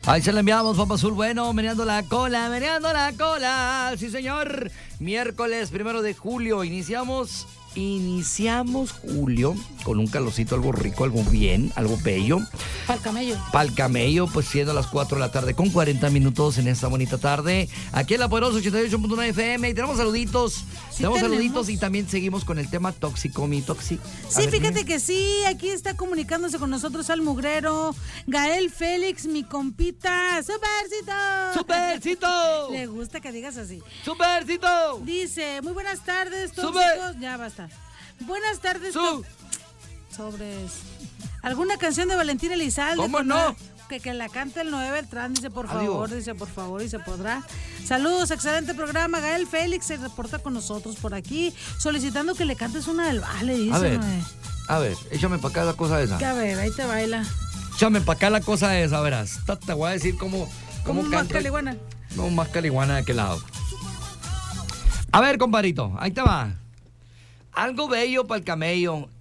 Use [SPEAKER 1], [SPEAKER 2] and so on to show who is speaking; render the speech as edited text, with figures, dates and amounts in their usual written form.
[SPEAKER 1] Ahí se la enviamos, Papa Azul. Bueno, meneando la cola. Sí, señor. Miércoles 1 de julio. Iniciamos julio con un calorcito, algo rico, algo bien, algo bello. Pa'l camello, pues siendo las 4 de la tarde con 40 minutos en esta bonita tarde. Aquí en La Poderosa 88.9 FM. Y tenemos saluditos. Tenemos saluditos y también seguimos con el tema tóxico, mi tóxico.
[SPEAKER 2] Sí, fíjate que sí, aquí está comunicándose con nosotros al mugrero Gael Félix, mi compita. ¡Supercito! Le gusta que digas así.
[SPEAKER 1] ¡Supercito!
[SPEAKER 2] Dice, muy buenas tardes, tóxicos. Ya basta. Buenas tardes, sobres. ¿Alguna canción de Valentín Elizalde?
[SPEAKER 1] ¿Cómo no?
[SPEAKER 2] Que la cante el Noé Beltrán, dice por favor, y se podrá. Saludos, excelente programa. Gael Félix se reporta con nosotros por aquí, solicitando que le cantes una del Vale, dice.
[SPEAKER 1] A ver, échame para acá la cosa esa.
[SPEAKER 2] A ver, ahí te baila.
[SPEAKER 1] Échame para acá la cosa esa, verás. Te voy a decir cómo
[SPEAKER 2] más caliguana.
[SPEAKER 1] No, más caliguana de aquel lado. A ver, compadrito, ahí te va. Algo bello para el camello.